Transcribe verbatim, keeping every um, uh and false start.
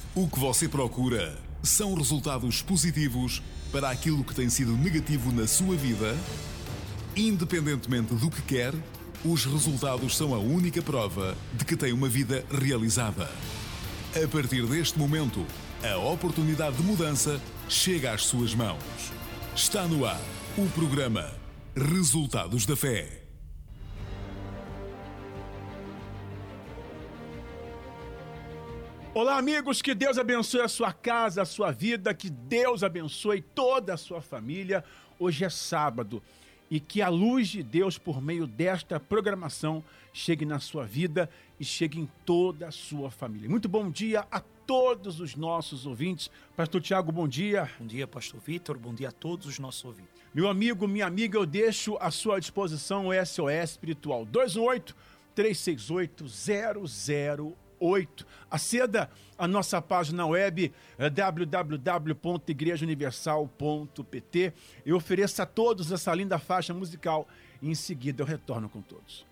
O que você procura são resultados positivos para aquilo que tem sido negativo na sua vida? Independentemente do que quer, os resultados são a única prova de que tem uma vida realizada. A partir deste momento, a oportunidade de mudança chega às suas mãos. Está no ar o programa Resultados da Fé. Olá, amigos, que Deus abençoe a sua casa, a sua vida, que Deus abençoe toda a sua família. Hoje é sábado e que a luz de Deus, por meio desta programação, chegue na sua vida e chegue em toda a sua família. Muito bom dia a todos os nossos ouvintes. Pastor Tiago, bom dia. Bom dia, Pastor Vitor, bom dia a todos os nossos ouvintes. Meu amigo, minha amiga, eu deixo à sua disposição o S O S Espiritual dois um oito, três seis oito, zero zero oito. Aceda a nossa página web w w w ponto igreja universal ponto p t. Eu ofereço a todos essa linda faixa musical e em seguida eu retorno com todos.